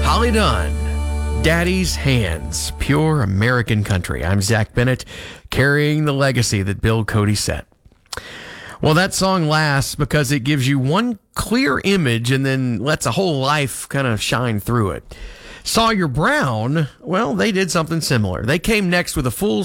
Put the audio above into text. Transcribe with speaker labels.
Speaker 1: Holly Dunn, Daddy's Hands, pure American country. I'm Zach Bennett, carrying the legacy that Bill Cody set. Well, that song lasts because it gives you one clear image and then lets a whole life kind of shine through it. Sawyer Brown, well, they did something similar. They came next with a full